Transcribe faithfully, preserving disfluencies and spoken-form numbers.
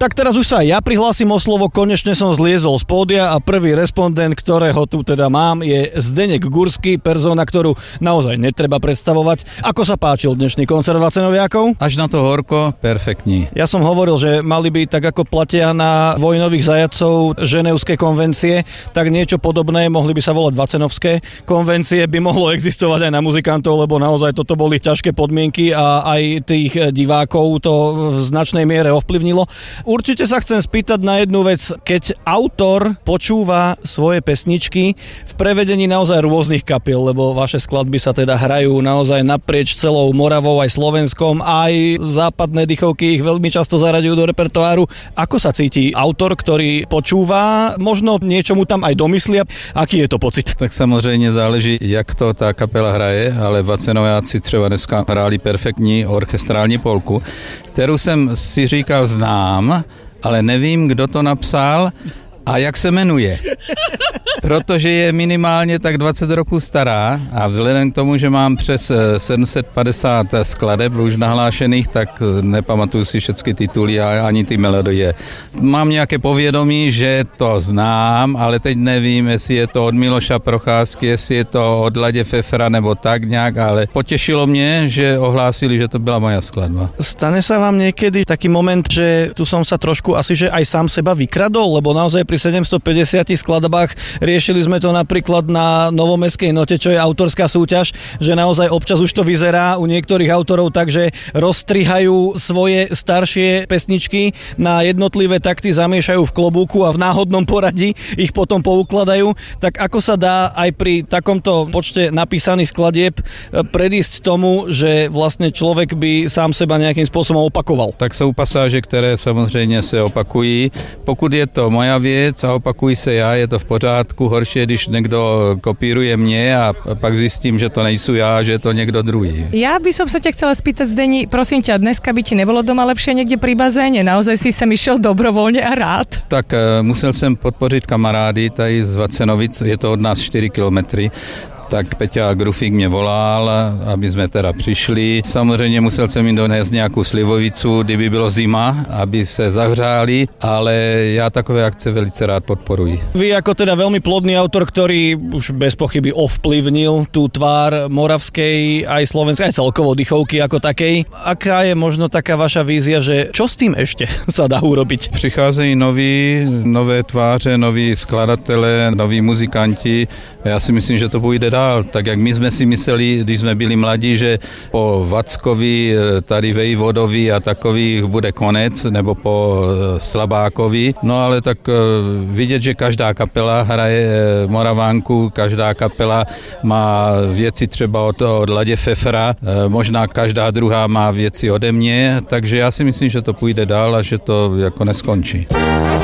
Tak teraz už sa aj ja prihlásim o slovo, konečne som zliezol z pódia a prvý respondent, ktorého tu teda mám, je Zdeněk Gurský, persona, ktorú naozaj netreba predstavovať. Ako sa páčil dnešný koncert Vacenoviakov? Až na to horko, perfektní. Ja som hovoril, že mali by tak ako platia na vojnových zajacov Ženevské konvencie, tak niečo podobné, mohli by sa volať Vacenovské konvencie, by mohlo existovať aj na muzikantov, lebo naozaj toto boli ťažké podmienky a aj tých divákov to v značnej miere ovplyvnilo. Určite sa chcem spýtať na jednu vec. Keď autor počúva svoje pesničky v prevedení naozaj rôznych kapiel, lebo vaše skladby sa teda hrajú naozaj naprieč celou Moravou aj Slovenskom, aj západné dychovky ich veľmi často zaraďujú do repertoáru. Ako sa cíti autor, ktorý počúva? Možno niečo mu tam aj domyslia. Aký je to pocit? Tak samozřejmě záleží, jak to ta kapela hraje, ale Vacenoviáci třeba dneska hráli perfektní orchestrální polku, kterou jsem si říkal znám, ale nevím, kdo to napsal a jak se jmenuje. Protože je minimálně tak dvacet roků stará a vzhledem k tomu, že mám přes sedm set padesát skladeb už nahlášených, tak nepamatuju si všechny tituly a ani ty melodie. Mám nějaké povědomí, že to znám, ale teď nevím, jestli je to od Miloša Procházky, jestli je to od Ladě Fefra nebo tak nějak, ale potěšilo mě, že ohlásili, že to byla moja skladba. Stane sa vám niekedy taký moment, že tu som sa trošku asi že aj sám seba vykradol, lebo naozaj pri sedemstopäťdesiat skladbách riešili sme to napríklad na Novomestskej note, čo je autorská súťaž, že naozaj občas už to vyzerá u niektorých autorov tak, že roztrihajú svoje staršie pesničky na jednotlivé takty, zamiešajú v klobúku a v náhodnom poradí ich potom poukladajú. Tak ako sa dá aj pri takomto počte napísaných skladieb predísť tomu, že vlastne človek by sám seba nejakým spôsobom opakoval? Tak jsou pasáže, které samozřejmě se opakují. Pokud je to moja věc a opakují se já, je to v pořádku. Horší je, když někdo kopíruje mě a pak zjistím, že to nejsou já, že je to někdo druhý. Ja by som sa ťa chcela spýtať, Zdeni, prosím ťa, dneska by ti nebolo doma lepšie niekde pri bazéne? Naozaj si sem išiel dobrovoľne a rád? Tak musel jsem podpořit kamarády tady z Vacenovic, je to od nás čtyři kilometry. Tak Peťa Grufík mě volal, aby jsme teda přišli. Samozřejmě musel jsem jim donést nějakou slivovicu, kdyby bylo zima, aby se zahřáli, ale já takové akce velice rád podporuji. Vy ako teda veľmi plodný autor, ktorý už bez pochyby ovplyvnil tú tvár moravskej, aj slovenskej, aj celkovo dychovky ako takej. Aká je možno taká vaša vízia, že čo s tým ešte sa dá urobiť? Přicházejí noví, nové tváře, noví skladatelé, noví muzikanti. Já si myslím, že to půjde dál. Tak jak my jsme si mysleli, když jsme byli mladí, že po Vackovi, tady Vejvodovi a takových bude konec, nebo po Slabákovi. No ale tak vidět, že každá kapela hraje Moravánku, každá kapela má věci třeba od, od Ladě Fefra, možná každá druhá má věci ode mě, takže já si myslím, že to půjde dál a že to jako neskončí.